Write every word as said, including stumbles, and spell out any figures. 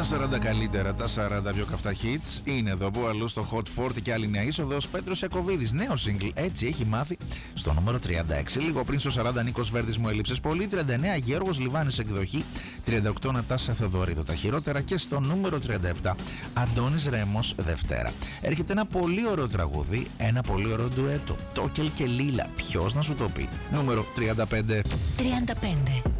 Τα σαράντα καλύτερα, τα σαράντα πιο καυτά hits. Είναι εδώ που αλλού στο Hot φορτί και άλλη μια είσοδος. Πέτρος Ιακωβίδης, νέο single, έτσι έχει μάθει, στο νούμερο τριάντα έξι. Λίγο πριν στο σαράντα Νίκος Βέρδης, μου έλειψες πολύ. τριάντα εννέα Γιώργος Λιβάνης, εκδοχή. τριάντα οκτώ Νατάσα Θεοδωρίδου, τα χειρότερα. Και στο νούμερο τριάντα επτά Αντώνης Ρέμος, Δευτέρα. Έρχεται ένα πολύ ωραίο τραγούδι, ένα πολύ ωραίο ντουέτο. Τόκελ και Λίλα, ποιος να σου το πει. Νούμερο τριάντα πέντε. τριάντα πέντε.